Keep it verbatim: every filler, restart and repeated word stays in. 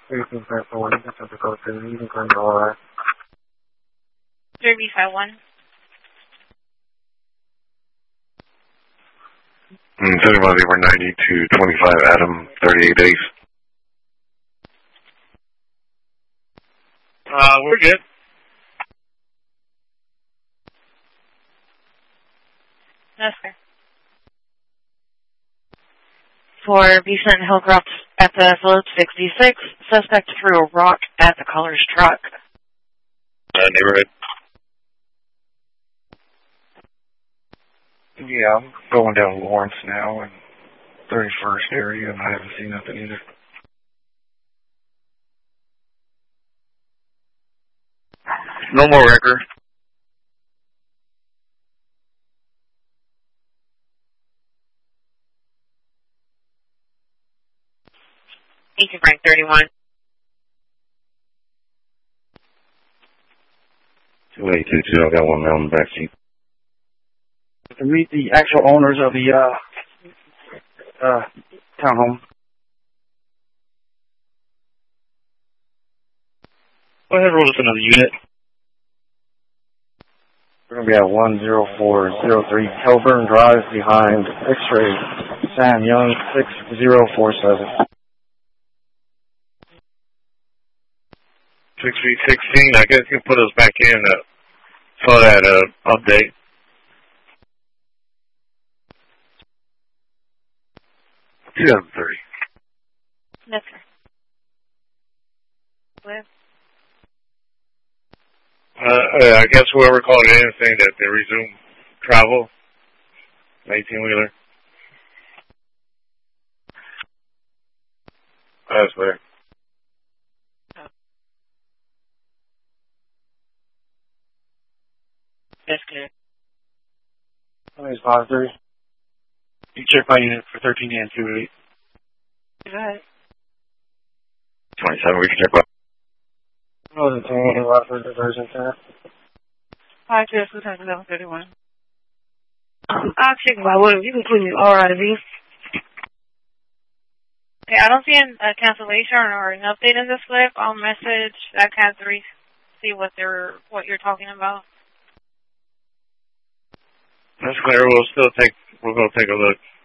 eighteen five four one, that's the code for the meeting, going to all right. Derby five one. Mm, seventy-one zero ninety to twenty-five Adam, thirty-eight days. Uh, we're good. Yes, sir. For Beeson Hillcroft at the Phillips sixty-six, suspect threw a rock at the caller's truck. Uh, neighborhood. Yeah, I'm going down Lawrence now in thirty-first area, and I haven't seen nothing either. No more record. eighteen Frank thirty-one. two eight two two, I got one down in the backseat. To meet the actual owners of the uh, uh, townhome. Go ahead, roll us another unit. We're going to be at one zero four zero three Kelburn Drive behind X-Ray Sam Young six zero four seven. six three sixteen, I guess you can put us back in uh, for that uh, update. two thousand thirty. Yes, sir. Where? Uh, uh, I guess whoever called in saying that they resume travel, eighteen-wheeler. That's clear. That's clear. My name's five three. You check my unit for thirteen and two eight. Go ahead. twenty-seven, we can check what? I wasn't saying anything about for diversion center. Hi, Chris. Who's talking about thirty-one? I'll check my one. You can put me all right, V. Okay, I don't see an, a cancellation or an update in this slip. I'll message that cat three, see what they're what you're talking about. That's clear. We'll still take. We'll go take a look.